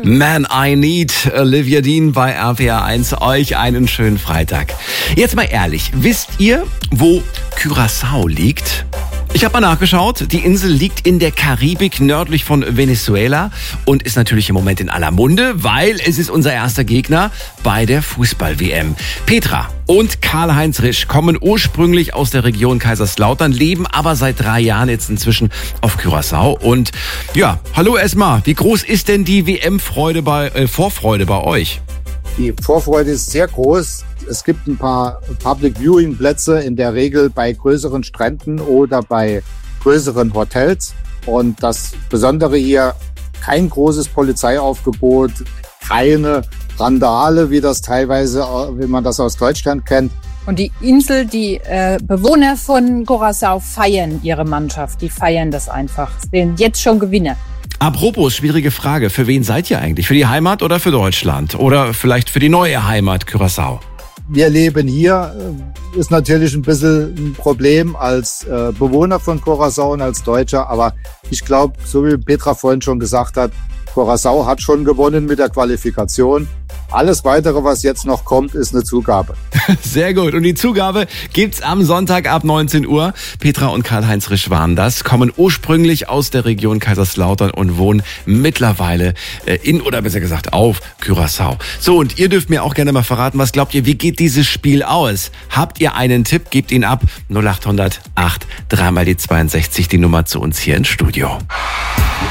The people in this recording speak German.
Man I Need, Olivia Dean bei RPR 1. Euch einen schönen Freitag. Jetzt mal ehrlich, wisst ihr, wo Curaçao liegt? Ich habe mal nachgeschaut, die Insel liegt in der Karibik nördlich von Venezuela und ist natürlich im Moment in aller Munde, weil es ist unser erster Gegner bei der Fußball-WM. Petra und Karl-Heinz Risch kommen ursprünglich aus der Region Kaiserslautern, leben aber seit 3 Jahren jetzt inzwischen auf Curaçao. Und ja, hallo erstmal, wie groß ist denn die WM-Vorfreude bei euch? Die Vorfreude ist sehr groß. Es gibt ein paar Public-Viewing-Plätze, in der Regel bei größeren Stränden oder bei größeren Hotels. Und das Besondere hier, kein großes Polizeiaufgebot, keine Randale, wie man das aus Deutschland kennt. Und die Insel, die Bewohner von Curaçao feiern ihre Mannschaft. Die feiern das einfach. Sind jetzt schon Gewinner. Apropos, schwierige Frage. Für wen seid ihr eigentlich? Für die Heimat oder für Deutschland? Oder vielleicht für die neue Heimat Curaçao? Wir leben hier, ist natürlich ein bisschen ein Problem als Bewohner von Curaçao und als Deutscher. Aber ich glaube, so wie Petra vorhin schon gesagt hat, Curaçao hat schon gewonnen mit der Qualifikation. Alles Weitere, was jetzt noch kommt, ist eine Zugabe. Sehr gut. Und die Zugabe gibt's am Sonntag ab 19 Uhr. Petra und Karl-Heinz Risch waren das, kommen ursprünglich aus der Region Kaiserslautern und wohnen mittlerweile oder besser gesagt auf Curaçao. So, und ihr dürft mir auch gerne mal verraten, was glaubt ihr, wie geht dieses Spiel aus? Habt ihr einen Tipp? Gebt ihn ab. 0800 8 3 mal die 62, die Nummer zu uns hier ins Studio.